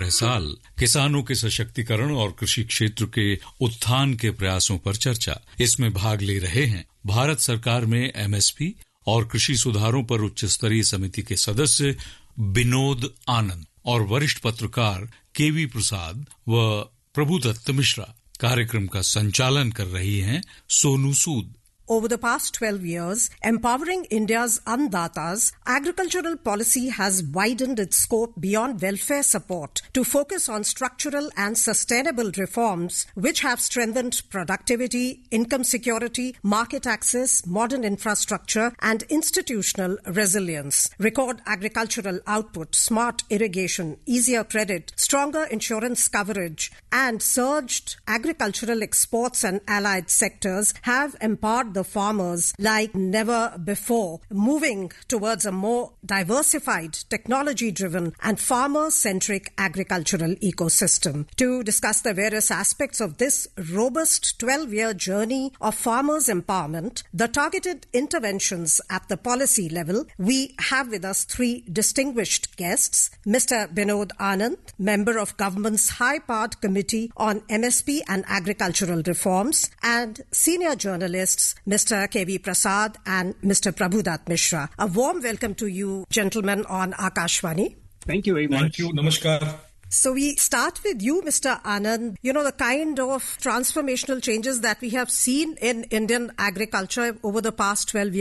12 साल किसानों के सशक्तिकरण और कृषि क्षेत्र के उत्थान के प्रयासों पर चर्चा। इसमें भाग ले रहे हैं भारत सरकार में एमएसपी और कृषि सुधारों पर उच्च स्तरीय समिति के सदस्य विनोद आनंद और वरिष्ठ पत्रकार केवी प्रसाद व प्रभुदत्त मिश्रा। कार्यक्रम का संचालन कर रही हैं Sonu Sood. Over the past 12 years, empowering India's Andatas, agricultural policy has widened its scope beyond welfare support to focus on structural and sustainable reforms which have strengthened productivity, income security, market access, modern infrastructure and institutional resilience. Record agricultural output, smart irrigation, easier credit, stronger insurance coverage and surged agricultural exports and allied sectors have empowered the farmers like never before, moving towards a more diversified, technology-driven and farmer-centric agricultural ecosystem. To discuss the various aspects of this robust 12-year journey of farmers' empowerment, the targeted interventions at the policy level, we have with us three distinguished guests. Mr. Vinod Anand, member of government's high-powered committee on MSP and agricultural reforms, and senior journalists Mr. K.V. Prasad and Mr. Prabhudat Mishra. A warm welcome to you, gentlemen, on Akashvani. Thank you very much. Thank you. Namaskar. So we start with you, Mr. Anand. You know, the kind of transformational changes that we have seen in Indian agriculture over the past 12 years.